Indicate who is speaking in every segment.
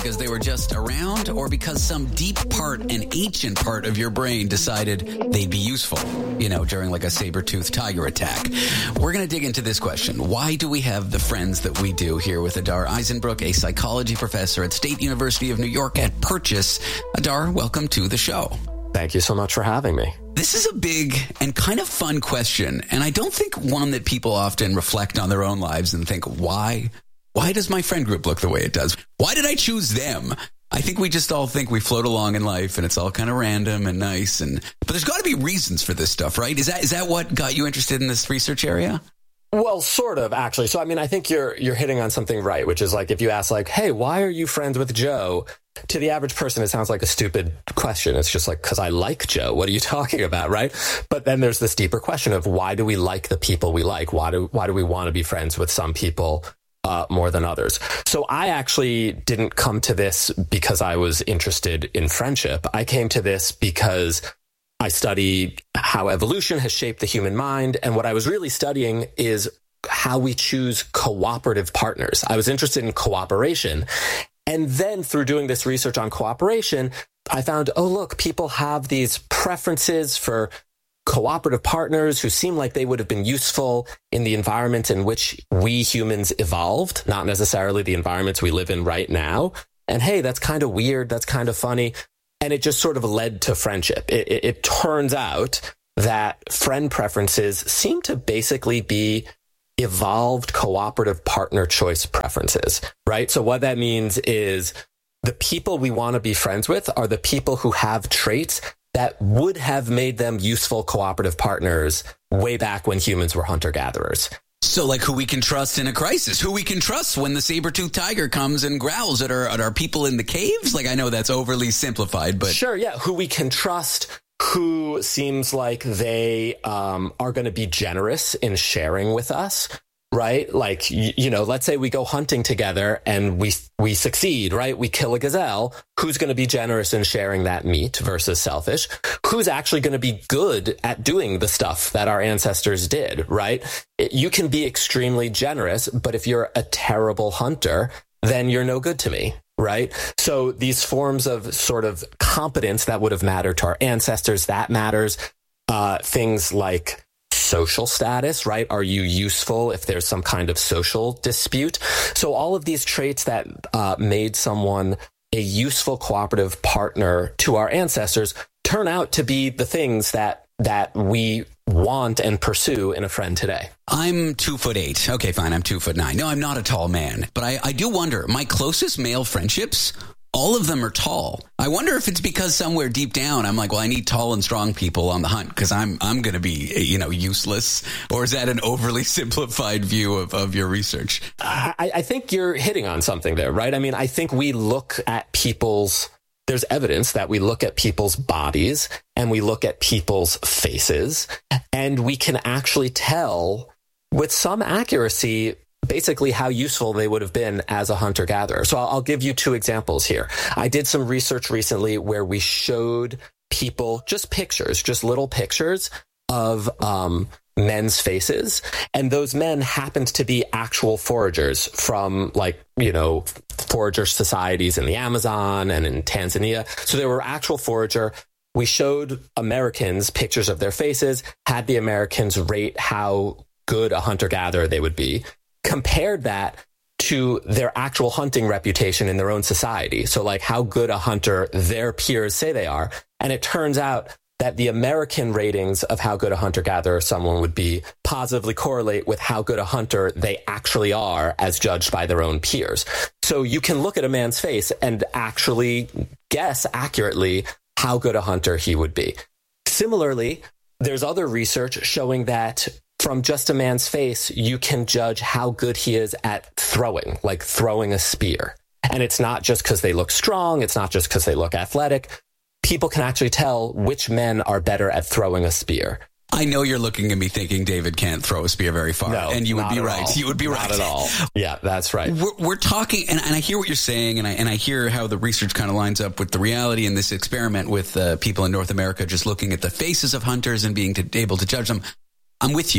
Speaker 1: Because they were just around, or because some deep part, an ancient part of your brain decided they'd be useful, during like a saber-toothed tiger attack? We're going to dig into this question. Why do we have the friends that we do here with Adar Eisenbrook, a psychology professor at State University of New York at Purchase? Adar, welcome to the show.
Speaker 2: Thank you so much for having me.
Speaker 1: This is a big and kind of fun question, and I don't think one that people often reflect on their own lives and think, why does my friend group look the way it does? Why did I choose them? I think we just all think we float along in life and it's all kind of random and nice. But there's got to be reasons for this stuff, right? Is that what got you interested in this research area?
Speaker 2: Well, sort of, actually. So, I think you're hitting on something right, which is like if you ask like, hey, why are you friends with Joe? To the average person, it sounds like a stupid question. It's just like, because I like Joe. What are you talking about, right? But then there's this deeper question of why do we like the people we like? Why do we want to be friends with some people more than others? So I actually didn't come to this because I was interested in friendship. I came to this because I study how evolution has shaped the human mind. And what I was really studying is how we choose cooperative partners. I was interested in cooperation. And then through doing this research on cooperation, I found, oh, look, people have these preferences for cooperative partners who seem like they would have been useful in the environment in which we humans evolved, not necessarily the environments we live in right now. And hey, that's kind of weird. That's kind of funny. And it just sort of led to friendship. It turns out that friend preferences seem to basically be evolved cooperative partner choice preferences, right? So what that means is the people we want to be friends with are the people who have traits that would have made them useful cooperative partners way back when humans were hunter-gatherers.
Speaker 1: So like who we can trust in a crisis, who we can trust when the saber-toothed tiger comes and growls at our people in the caves. Like, I know that's overly simplified, but
Speaker 2: sure. Yeah. Who we can trust, who seems like they are going to be generous in sharing with us. Right? Like, let's say we go hunting together and we succeed, right? We kill a gazelle. Who's going to be generous in sharing that meat versus selfish? Who's actually going to be good at doing the stuff that our ancestors did, right? You can be extremely generous, but if you're a terrible hunter, then you're no good to me, right? So these forms of sort of competence that would have mattered to our ancestors, that matters. Things like social status, right? Are you useful if there's some kind of social dispute? So all of these traits that made someone a useful cooperative partner to our ancestors turn out to be the things that we want and pursue in a friend today.
Speaker 1: I'm 2'8". Okay, fine. I'm 2'9". No, I'm not a tall man, but I do wonder, my closest male friendships, all of them are tall. I wonder if it's because somewhere deep down I'm like, well, I need tall and strong people on the hunt because I'm going to be, useless. Or is that an overly simplified view of your research?
Speaker 2: I think you're hitting on something there, right? I think we look at there's evidence that we look at people's bodies and we look at people's faces, and we can actually tell with some accuracy basically how useful they would have been as a hunter-gatherer. So I'll give you two examples here. I did some research recently where we showed people just little pictures of men's faces. And those men happened to be actual foragers from forager societies in the Amazon and in Tanzania. So they were actual forager. We showed Americans pictures of their faces, had the Americans rate how good a hunter-gatherer they would be, compared that to their actual hunting reputation in their own society. So like how good a hunter their peers say they are. And it turns out that the American ratings of how good a hunter-gatherer someone would be positively correlate with how good a hunter they actually are as judged by their own peers. So you can look at a man's face and actually guess accurately how good a hunter he would be. Similarly, there's other research showing that from just a man's face, you can judge how good he is at throwing, like throwing a spear. And it's not just because they look strong. It's not just because they look athletic. People can actually tell which men are better at throwing a spear.
Speaker 1: I know you're looking at me thinking David can't throw a spear very far.
Speaker 2: No,
Speaker 1: and you would be right.
Speaker 2: All.
Speaker 1: You would be right.
Speaker 2: Not at all. Yeah, that's right.
Speaker 1: We're talking, and I hear what you're saying, and I hear how the research kind of lines up with the reality in this experiment with people in North America just looking at the faces of hunters and being able to judge them. I'm with you.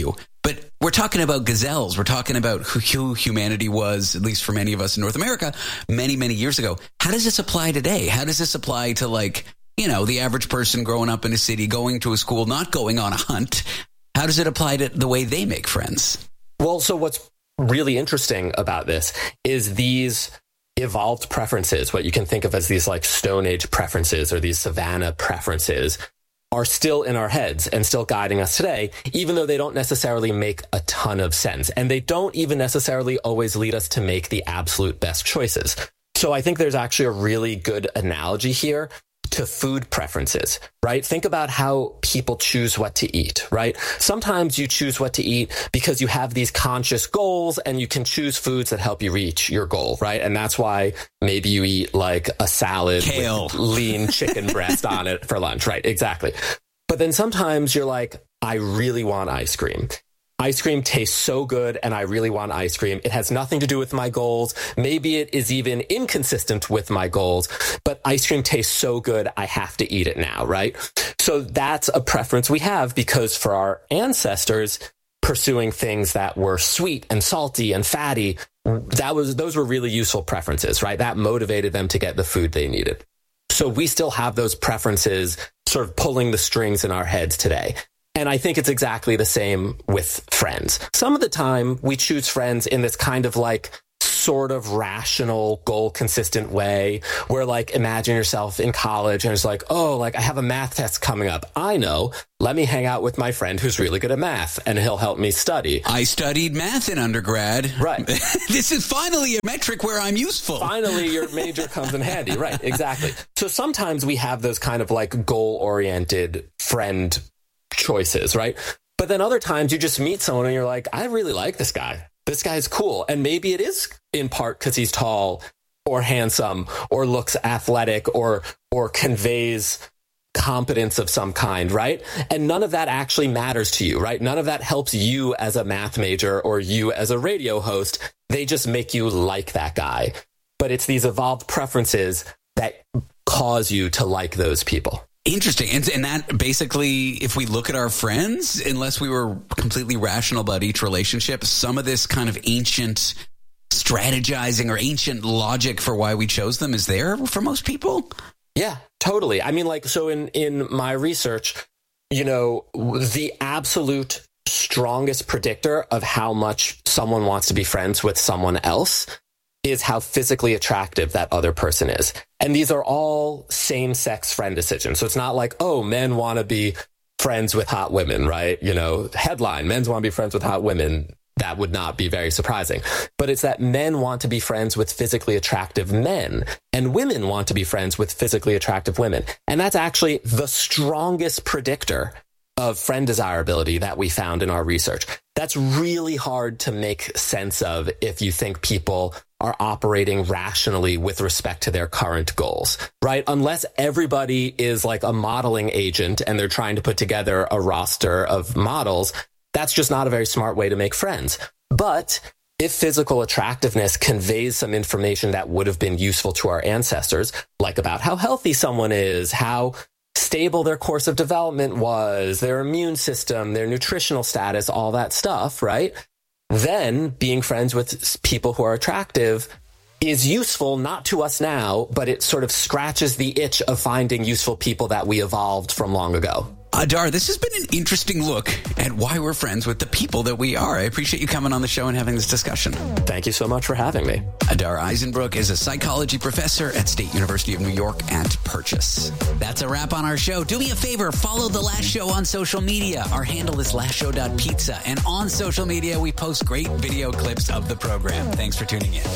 Speaker 1: But we're talking about gazelles. We're talking about who humanity was, at least for many of us in North America, many, many years ago. How does this apply today? How does this apply to, like, you know, the average person growing up in a city, going to a school, not going on a hunt? How does it apply to the way they make friends?
Speaker 2: Well, so what's really interesting about this is these evolved preferences, what you can think of as these like Stone Age preferences or these savanna preferences, are still in our heads and still guiding us today, even though they don't necessarily make a ton of sense. And they don't even necessarily always lead us to make the absolute best choices. So I think there's actually a really good analogy here to food preferences, right? Think about how people choose what to eat, right? Sometimes you choose what to eat because you have these conscious goals and you can choose foods that help you reach your goal, right? And that's why maybe you eat like a salad
Speaker 1: Kale.
Speaker 2: with lean chicken breast on it for lunch, right? Exactly. But then sometimes you're like, I really want ice cream. Ice cream tastes so good and I really want ice cream. It has nothing to do with my goals. Maybe it is even inconsistent with my goals, but ice cream tastes so good, I have to eat it now, right? So that's a preference we have because for our ancestors, pursuing things that were sweet and salty and fatty, those were really useful preferences, right? That motivated them to get the food they needed. So we still have those preferences sort of pulling the strings in our heads today. And I think it's exactly the same with friends. Some of the time we choose friends in this kind of like sort of rational, goal consistent way where like imagine yourself in college and it's like, oh, like I have a math test coming up. I know. Let me hang out with my friend who's really good at math and he'll help me study.
Speaker 1: I studied math in undergrad.
Speaker 2: Right.
Speaker 1: This is finally a metric where I'm useful.
Speaker 2: Finally, your major comes in handy. Right. Exactly. So sometimes we have those kind of like goal oriented friend choices, right? But then other times you just meet someone and you're like, I really like this guy. This guy's cool. And maybe it is in part because he's tall or handsome or looks athletic or conveys competence of some kind, right? And none of that actually matters to you, right? None of that helps you as a math major or you as a radio host. They just make you like that guy. But it's these evolved preferences that cause you to like those people.
Speaker 1: Interesting. And that basically, if we look at our friends, unless we were completely rational about each relationship, some of this kind of ancient strategizing or ancient logic for why we chose them is there for most people.
Speaker 2: Yeah, totally. I mean, like, so in my research, you know, the absolute strongest predictor of how much someone wants to be friends with someone else is how physically attractive that other person is. And these are all same-sex friend decisions. So it's not like, oh, men want to be friends with hot women, right? You know, headline, men want to be friends with hot women. That would not be very surprising. But it's that men want to be friends with physically attractive men and women want to be friends with physically attractive women. And that's actually the strongest predictor of friend desirability that we found in our research. That's really hard to make sense of if you think people are operating rationally with respect to their current goals, right? Unless everybody is like a modeling agent and they're trying to put together a roster of models, that's just not a very smart way to make friends. But if physical attractiveness conveys some information that would have been useful to our ancestors, like about how healthy someone is, how stable their course of development was, their immune system, their nutritional status, all that stuff, right? Then being friends with people who are attractive is useful, not to us now, but it sort of scratches the itch of finding useful people that we evolved from long ago.
Speaker 1: Adar, this has been an interesting look at why we're friends with the people that we are. I appreciate you coming on the show and having this discussion.
Speaker 2: Thank you so much for having me.
Speaker 1: Adar Eisenbrook is a psychology professor at State University of New York at Purchase. That's a wrap on our show. Do me a favor, follow The Last Show on social media. Our handle is lastshow.pizza. And on social media, we post great video clips of the program. Thanks for tuning in.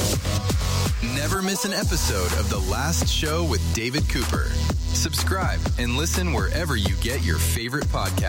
Speaker 3: Never miss an episode of The Last Show with David Cooper. Subscribe and listen wherever you get your favorite podcast.